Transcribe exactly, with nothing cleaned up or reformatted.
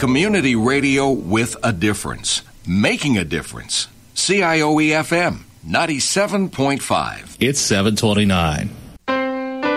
Community radio with a difference. Making a difference. C I O E F M, ninety-seven point five. It's seven twenty-nine.